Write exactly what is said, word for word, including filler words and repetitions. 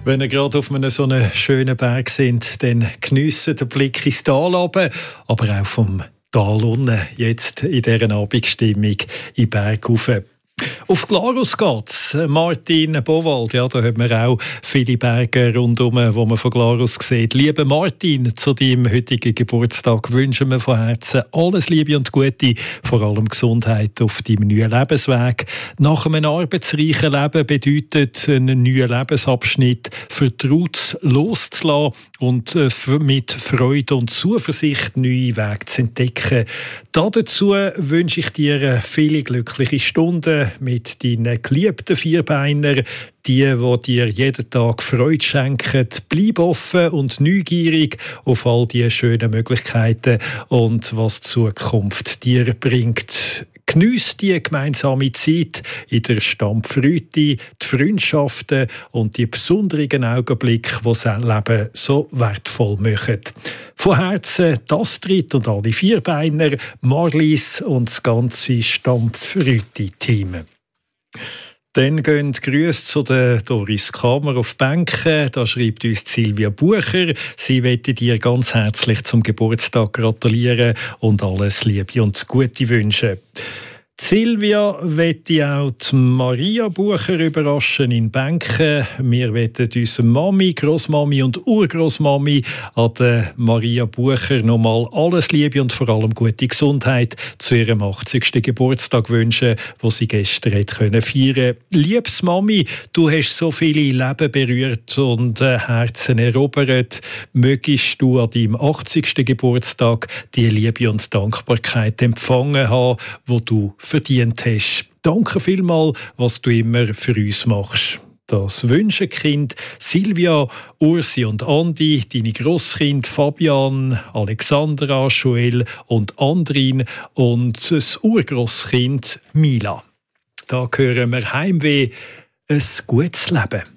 Wenn ihr gerade auf einem so einen schönen Berg sind, dann geniessen den Blick ins Tal runter, aber auch vom Tal unten, jetzt in dieser Abendstimmung in den Berg rauf. Auf Glarus geht's. Martin Bowald, ja, da hat man auch viele Berge rundherum, wo man von Glarus sieht. Lieber Martin, zu deinem heutigen Geburtstag wünschen wir von Herzen alles Liebe und Gute, vor allem Gesundheit auf deinem neuen Lebensweg. Nach einem arbeitsreichen Leben bedeutet einen neuen Lebensabschnitt vertraut loszulassen und mit Freude und Zuversicht neue Wege zu entdecken. Dazu wünsche ich dir viele glückliche Stunden mit deinen geliebten Vierbeinern, die, die dir jeden Tag Freude schenken. Bleib offen und neugierig auf all die schönen Möglichkeiten und was die Zukunft dir bringt. Geniess die gemeinsame Zeit in der Stammfreude, die Freundschaften und die besonderen Augenblicke, die das Leben so wertvoll machen. Von Herzen Astrid und alle Vierbeiner, Marlies und das ganze Stammfreude-Team. Dann gehen die Grüße zu der Doris Kamer auf die Bänke. Da schreibt uns Silvia Bucher. Sie möchte dir ganz herzlich zum Geburtstag gratulieren und alles Liebe und Gute wünschen. Silvia möchte auch die Maria Bucher überraschen in Bänken. Wir wollen unsere Mami, Grossmami und Urgroßmami an der Maria Bucher nochmal alles Liebe und vor allem gute Gesundheit zu ihrem achtzigsten Geburtstag wünschen, wo sie gestern hat können feiern. Liebes Mami, du hast so viele Leben berührt und äh, Herzen erobert. Mögest du an deinem achtzigsten Geburtstag die Liebe und Dankbarkeit empfangen haben, wo du verdient hast. Danke vielmals, was du immer für uns machst. Das Wünschenkind Silvia, Ursi und Andi, deine Grosskind Fabian, Alexandra, Joel und Andrin und das Urgrosskind Mila. Da hören wir Heimweh, ein gutes Leben.